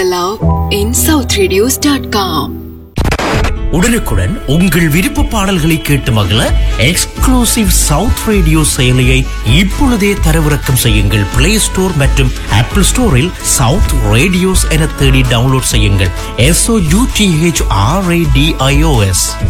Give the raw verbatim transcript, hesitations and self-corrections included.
catalog in south radios dot com. உடனுக்குடன் உங்கள் விருப்ப பாடல்களை கேட்டு மகிழ எக்ஸ்க்ளூசிவ் சவுத் ரேடியோ செயலியை இப்பொழுதே தரவிறக்கம் செய்யுங்கள். பிளே ஸ்டோர் மற்றும் ஆப்பிள் ஸ்டோரில் சவுத் ரேடியோஸ் என தேடி டவுன்லோட் செய்யுங்கள். S O you D H R A D I O S